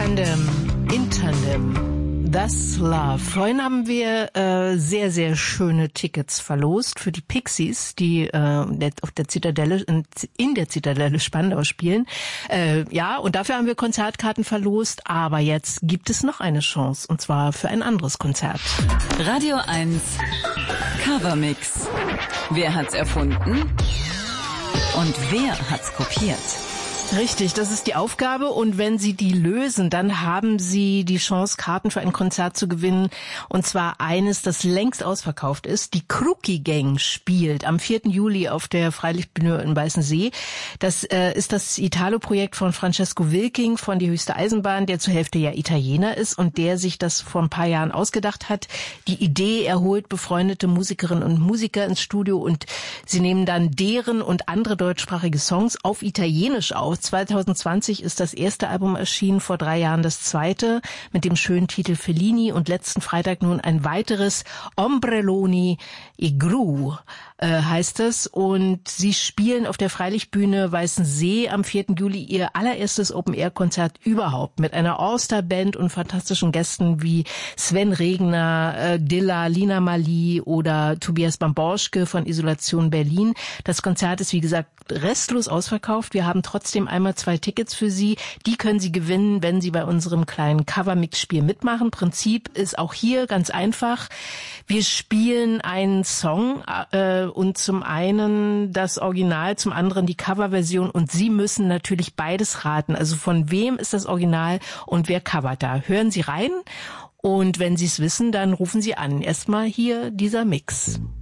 Tandem, in Tandem, That's Love. Vorhin haben wir sehr, sehr schöne Tickets verlost für die Pixies, die auf der Zitadelle, in der Zitadelle Spandau spielen. Ja, und dafür haben wir Konzertkarten verlost, aber jetzt gibt es noch eine Chance, und zwar für ein anderes Konzert. Radio 1 Covermix. Wer hat's erfunden? Und wer hat's kopiert? Richtig, das ist die Aufgabe, und wenn Sie die lösen, dann haben Sie die Chance, Karten für ein Konzert zu gewinnen, und zwar eines, das längst ausverkauft ist. Die Kruki Gang spielt am 4. Juli auf der Freilichtbühne in Weißensee. Das ist das Italo-Projekt von Francesco Wilking von Die Höchste Eisenbahn, der zur Hälfte ja Italiener ist und der sich das vor ein paar Jahren ausgedacht hat. Die Idee, er holt befreundete Musikerinnen und Musiker ins Studio und sie nehmen dann deren und andere deutschsprachige Songs auf Italienisch auf. 2020 ist das erste Album erschienen, vor 3 Jahren das zweite mit dem schönen Titel Fellini und letzten Freitag nun ein weiteres, Ombrelloni e Gru heißt es, und sie spielen auf der Freilichtbühne Weißensee am 4. Juli ihr allererstes Open-Air-Konzert überhaupt mit einer All-Star-Band und fantastischen Gästen wie Sven Regner, Dilla, Lina Mali oder Tobias Bamborschke von Isolation Berlin. Das Konzert ist, wie gesagt, restlos ausverkauft. Wir haben trotzdem einmal 2 Tickets für Sie. Die können Sie gewinnen, wenn Sie bei unserem kleinen Cover-Mix-Spiel mitmachen. Prinzip ist auch hier ganz einfach. Wir spielen einen Song und zum einen das Original, zum anderen die Coverversion, und Sie müssen natürlich beides raten. Also von wem ist das Original und wer covert da? Hören Sie rein, und wenn Sie es wissen, dann rufen Sie an. Erstmal hier dieser Mix.